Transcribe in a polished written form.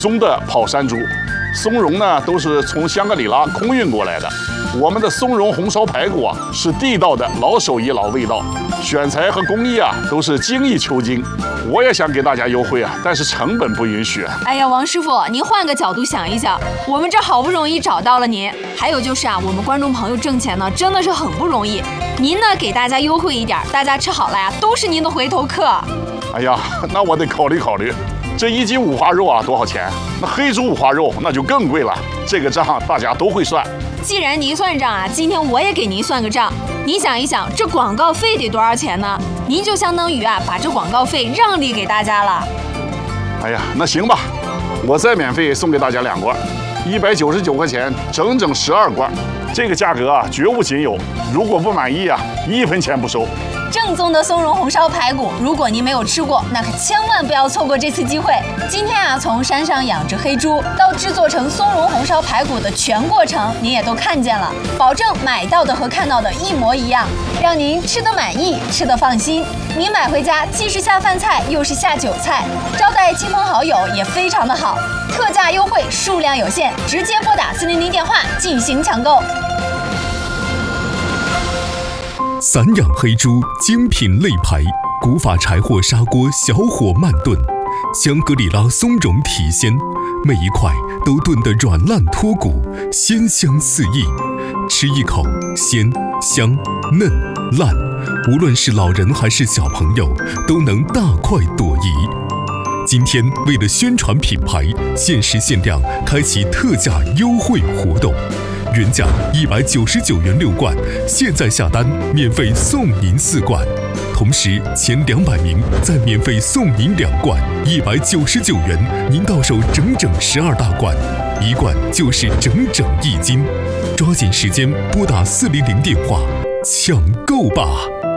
中的跑山猪，松茸呢都是从香格里拉空运过来的。我们的松茸红烧排骨啊，是地道的老手艺老味道，选材和工艺啊都是精益求精。我也想给大家优惠啊，但是成本不允许。 哎呀，王师傅，您换个角度想一想，我们这好不容易找到了您，还有就是啊，我们观众朋友挣钱呢，真的是很不容易。您呢给大家优惠一点，大家吃好了呀，都是您的回头客。 哎呀，那我得考虑考虑。这1斤五花肉啊多少钱？那黑猪五花肉那就更贵了。这个账大家都会算。 既然您算账啊，今天我也给您算个账。你想一想，这广告费得多少钱呢？您就相当于啊，把这广告费让利给大家了。 哎呀，那行吧，我再免费送给大家2罐，199块钱，整整12罐。这个价格啊，绝无仅有。如果不满意啊，1分钱不收。 正宗的松茸红烧排骨，如果您没有吃过，那可千万不要错过这次机会。今天啊，从山上养殖黑猪到制作成松茸红烧排骨的全过程，您也都看见了，保证买到的和看到的一模一样，让您吃得满意，吃得放心。您买回家既是下饭菜，又是下酒菜，招待亲朋好友也非常的好。特价优惠，数量有限，直接拨打400电话进行抢购。 散养黑猪精品肋排，古法柴火砂锅小火慢炖，香格里拉松茸体鲜，每一块都炖得软烂脱骨，鲜香四溢。吃一口，鲜香嫩烂，无论是老人还是小朋友，都能大快朵颐。今天为了宣传品牌，限时限量开启特价优惠活动。原价199元6罐，现在下单免费送您4罐，同时前200名再免费送您2罐，199元，您到手整整12大罐，1罐就是整整1斤，抓紧时间拨打400电话抢购吧。